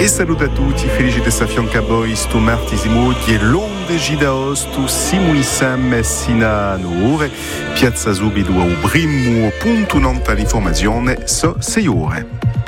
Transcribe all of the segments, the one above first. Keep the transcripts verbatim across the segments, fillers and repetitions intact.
E saluto a tutti, felicità a fianco a voi, sto martesimo di l'onde gidaos, tu simuissam sina no ore, piazza subito au primo punto nanta l'informazione, so sei ore.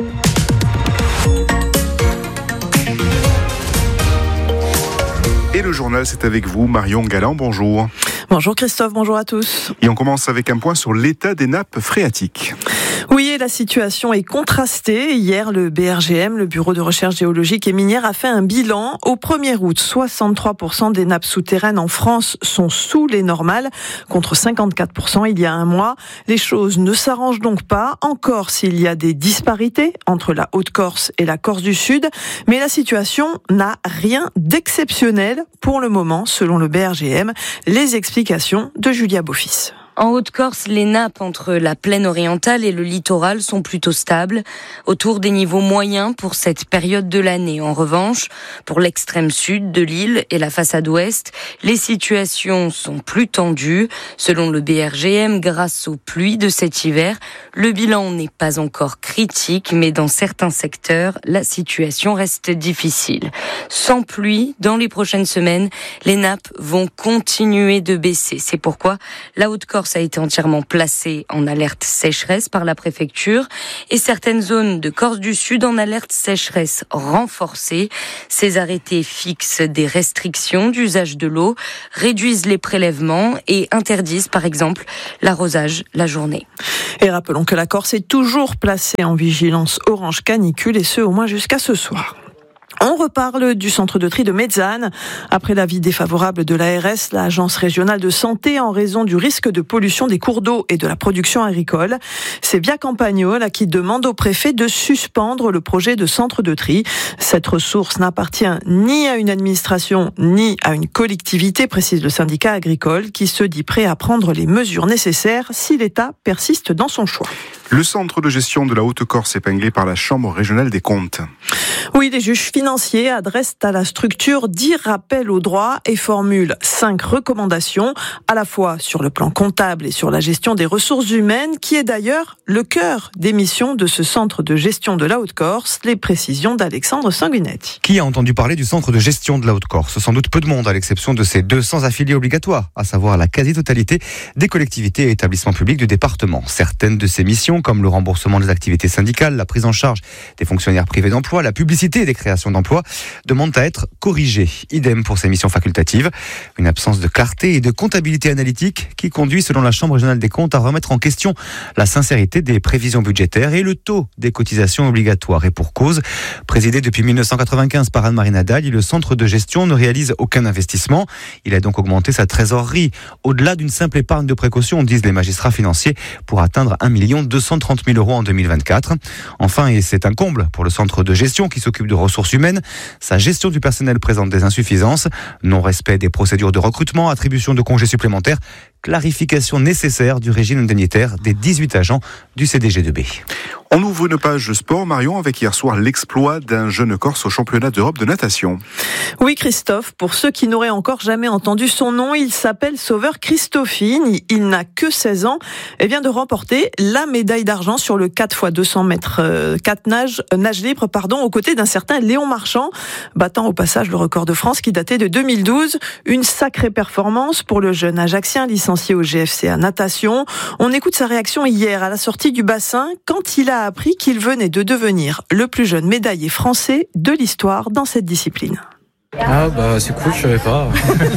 Et le journal, c'est avec vous, Marion Galland, bonjour. Bonjour Christophe, bonjour à tous. Et on commence avec un point sur l'état des nappes phréatiques. Oui, et la situation est contrastée. Hier, le B R G M, le Bureau de recherche géologique et minière, a fait un bilan. Au premier août, soixante-trois pour cent des nappes souterraines en France sont sous les normales, contre cinquante-quatre pour cent il y a un mois. Les choses ne s'arrangent donc pas, encore s'il y a des disparités entre la Haute-Corse et la Corse du Sud. Mais la situation n'a rien d'exceptionnel pour le moment, selon le B R G M. Les explications de Julia Beaufils. En Haute-Corse, les nappes entre la plaine orientale et le littoral sont plutôt stables, autour des niveaux moyens pour cette période de l'année. En revanche, pour l'extrême sud de l'île et la façade ouest, les situations sont plus tendues. Selon le B R G M, grâce aux pluies de cet hiver, le bilan n'est pas encore critique, mais dans certains secteurs, la situation reste difficile. Sans pluie, dans les prochaines semaines, les nappes vont continuer de baisser. C'est pourquoi la Haute-Corse a été entièrement placée en alerte sécheresse par la préfecture et certaines zones de Corse du Sud en alerte sécheresse renforcée. Ces arrêtés fixent des restrictions d'usage de l'eau, réduisent les prélèvements et interdisent par exemple l'arrosage la journée. Et rappelons que la Corse est toujours placée en vigilance orange canicule et ce au moins jusqu'à ce soir. On reparle du centre de tri de Mezzane. Après l'avis défavorable de l'A R S, l'Agence régionale de santé, en raison du risque de pollution des cours d'eau et de la production agricole, c'est Via Campagnol qui demande au préfet de suspendre le projet de centre de tri. Cette ressource n'appartient ni à une administration ni à une collectivité, précise le syndicat agricole, qui se dit prêt à prendre les mesures nécessaires si l'État persiste dans son choix. Le centre de gestion de la Haute-Corse épinglé par la Chambre régionale des comptes. Oui, les juges financiers adressent à la structure dix rappels au droit et formulent cinq recommandations, à la fois sur le plan comptable et sur la gestion des ressources humaines, qui est d'ailleurs le cœur des missions de ce centre de gestion de la Haute-Corse. Les précisions d'Alexandre Sanguinetti. Qui a entendu parler du centre de gestion de la Haute-Corse ? Sans doute peu de monde, à l'exception de ses deux cents affiliés obligatoires, à savoir la quasi-totalité des collectivités et établissements publics du département. Certaines de ces missions, comme le remboursement des activités syndicales, la prise en charge des fonctionnaires privés d'emploi, la publicité et des créations d'emplois, demandent à être corrigées. Idem pour ces missions facultatives. Une absence de clarté et de comptabilité analytique qui conduit, selon la Chambre régionale des comptes, à remettre en question la sincérité des prévisions budgétaires et le taux des cotisations obligatoires. Et pour cause, présidé depuis dix-neuf cent quatre-vingt-quinze par Anne-Marie Nadal, le centre de gestion ne réalise aucun investissement. Il a donc augmenté sa trésorerie au-delà d'une simple épargne de précaution, disent les magistrats financiers, pour atteindre un million deux cent trente mille euros en deux mille vingt-quatre. Enfin, et c'est un comble pour le centre de gestion qui s'occupe de ressources humaines, sa gestion du personnel présente des insuffisances, non-respect des procédures de recrutement, attribution de congés supplémentaires, clarification nécessaire du régime indemnitaire des dix-huit agents du C D G deux B. On ouvre une page sport, Marion, avec hier soir l'exploit d'un jeune Corse au championnat d'Europe de natation. Oui, Christophe, pour ceux qui n'auraient encore jamais entendu son nom, il s'appelle Sauveur Christophine. Il n'a que seize ans et vient de remporter la médaille d'argent sur le quatre fois deux cents mètres euh, quatre nage, euh, nage libre, pardon, aux côtés d'un certain Léon Marchand, battant au passage le record de France qui datait de deux mille douze. Une sacrée performance pour le jeune Ajaxien licencié au G F C à natation. On écoute sa réaction hier à la sortie du bassin quand il a appris qu'il venait de devenir le plus jeune médaillé français de l'histoire dans cette discipline. Ah bah c'est cool, je savais pas.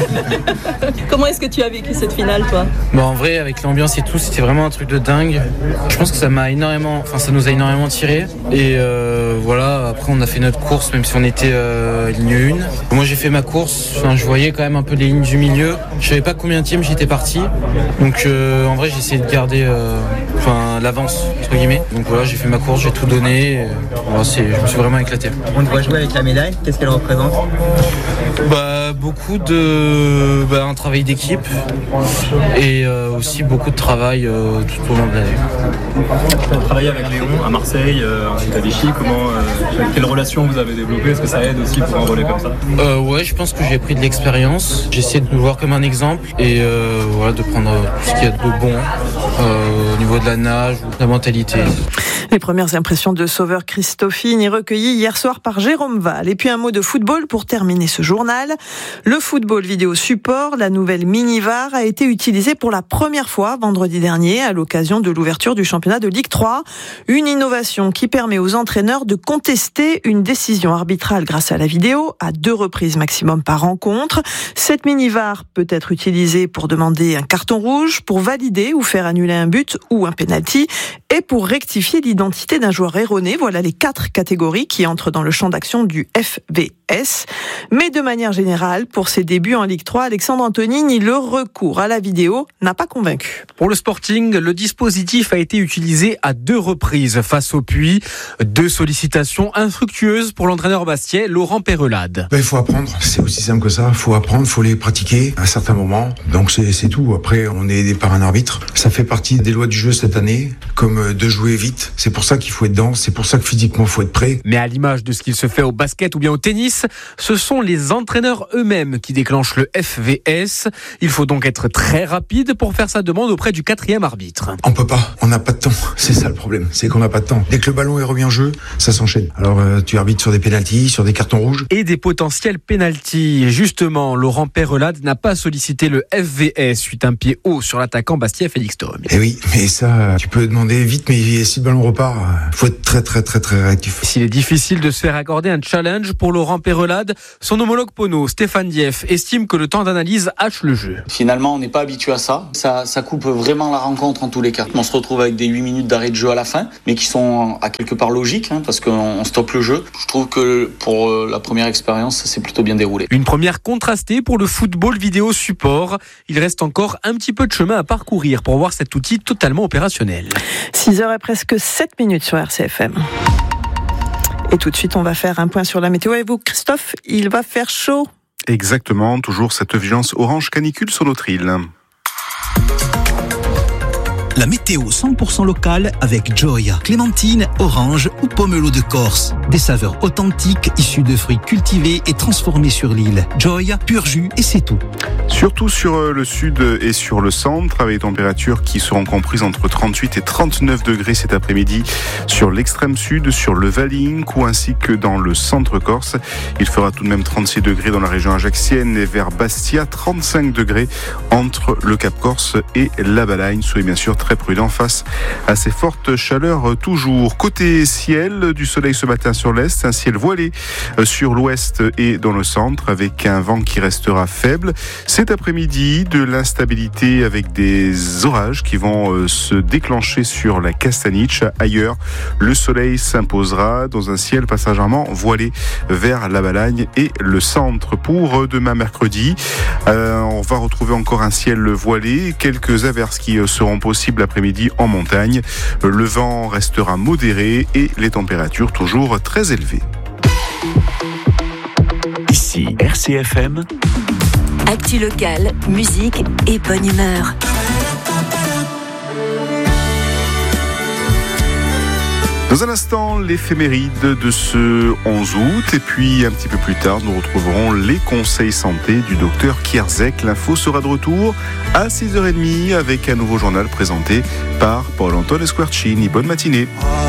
Comment est-ce que tu as vécu cette finale, toi ? Bon, en vrai, avec l'ambiance et tout, c'était vraiment un truc de dingue. Je pense que ça m'a énormément, enfin ça nous a énormément tiré. Et euh, voilà, après on a fait notre course, même si on était euh, ligne un. Moi j'ai fait ma course, enfin, je voyais quand même un peu les lignes du milieu. Je savais pas combien de tièmes j'étais parti. Donc euh, en vrai j'ai essayé de garder euh, enfin, l'avance, entre guillemets. Donc voilà, j'ai fait ma course, j'ai tout donné. Et, voilà, c'est, je me suis vraiment éclaté. On te voit jouer avec la médaille, qu'est-ce qu'elle représente ? Bah, beaucoup de bah, un travail d'équipe et euh, aussi beaucoup de travail euh, tout au long de l'année. Vous avez travaillé avec Léon à Marseille, euh, en Italie, comment, euh, quelle relation vous avez développée? Est-ce que ça aide aussi pour un relais comme ça? euh, Ouais, je pense que j'ai pris de l'expérience. J'essaie de me voir comme un exemple et euh, voilà, de prendre tout ce qu'il y a de bon euh, au niveau de la nage ou de la mentalité. Les premières impressions de Sauveur Christophine recueillies hier soir par Jérôme Val. Et puis un mot de football pour terminer ce journal. Le football vidéo support, la nouvelle mini-V A R, a été utilisée pour la première fois vendredi dernier à l'occasion de l'ouverture du championnat de Ligue trois. Une innovation qui permet aux entraîneurs de contester une décision arbitrale grâce à la vidéo à deux reprises maximum par rencontre. Cette mini-V A R peut être utilisée pour demander un carton rouge, pour valider ou faire annuler un but ou un penalty et pour rectifier l'identité d'un joueur erroné. Voilà les quatre catégories qui entrent dans le champ d'action du F V S. Mais de manière générale, pour ses débuts en Ligue trois, Alexandre Antonini, le recours à la vidéo n'a pas convaincu. Pour le Sporting, le dispositif a été utilisé à deux reprises face au Puy. Deux sollicitations infructueuses pour l'entraîneur bastia, Laurent Perrelade. Ben, il faut apprendre, c'est aussi simple que ça. Il faut apprendre, il faut les pratiquer à un certain moment. Donc c'est, c'est tout. Après, on est aidé par un arbitre. Ça fait partie des lois du jeu cette année, comme de jouer vite. C'est pour ça qu'il faut être dense, c'est pour ça que physiquement il faut être prêt. Mais à l'image de ce qu'il se fait au basket ou bien au tennis, ce sont les entraîneurs eux-mêmes qui déclenchent le F V S. Il faut donc être très rapide pour faire sa demande auprès du quatrième arbitre. On peut pas, on n'a pas de temps. C'est ça le problème, c'est qu'on n'a pas de temps. Dès que le ballon est remis en jeu, ça s'enchaîne. Alors euh, tu arbitres sur des pénaltys, sur des cartons rouges. Et des potentiels pénaltys. Justement, Laurent Perrelade n'a pas sollicité le F V S suite à un pied haut sur l'attaquant bastia Félix Thom. Eh oui, mais ça, tu peux demander vite, mais si le ballon repart, il faut être très très très très réactif. S'il est difficile de se faire accorder un challenge pour Laurent Perrelade, son homologue Pono, Stéphane Dieff, estime que le temps d'analyse hache le jeu. Finalement, on n'est pas habitué à ça. ça. Ça coupe vraiment la rencontre en tous les cas. On se retrouve avec des huit minutes d'arrêt de jeu à la fin, mais qui sont à quelque part logiques, hein, parce qu'on stoppe le jeu. Je trouve que pour la première expérience, ça s'est plutôt bien déroulé. Une première contrastée pour le football vidéo support. Il reste encore un petit peu de chemin à parcourir pour voir cet outil totalement opérationnel. six heures et presque sept minutes sur R C F M. Et tout de suite, on va faire un point sur la météo. Et vous, Christophe, il va faire chaud. Exactement, toujours cette vigilance orange canicule sur notre île. La météo cent pour cent locale avec Joy. Clémentine, orange ou pomelo de Corse. Des saveurs authentiques issues de fruits cultivés et transformés sur l'île. Joy, pur jus et c'est tout. Surtout sur le sud et sur le centre, avec des températures qui seront comprises entre trente-huit et trente-neuf degrés cet après-midi sur l'extrême sud, sur le Valinque ou ainsi que dans le centre corse. Il fera tout de même trente-six degrés dans la région ajaxienne et vers Bastia, trente-cinq degrés entre le Cap Corse et la Balagne. Soyez bien sûr très prudents face à ces fortes chaleurs toujours. Côté ciel, du soleil ce matin sur l'est, un ciel voilé sur l'ouest et dans le centre avec un vent qui restera faible. Cet après-midi, de l'instabilité avec des orages qui vont se déclencher sur la Castaniche. Ailleurs, le soleil s'imposera dans un ciel passagèrement voilé vers la Balagne et le centre. Pour demain mercredi, euh, on va retrouver encore un ciel voilé, quelques averses qui seront possibles après-midi en montagne. Le vent restera modéré et les températures toujours très élevées. Ici R C F M. Actu local, musique et bonne humeur. Dans un instant, l'éphéméride de ce onze août. Et puis, un petit peu plus tard, nous retrouverons les conseils santé du docteur Kierzek. L'info sera de retour à six heures trente avec un nouveau journal présenté par Paul-Antoine Esquarcini. Bonne matinée.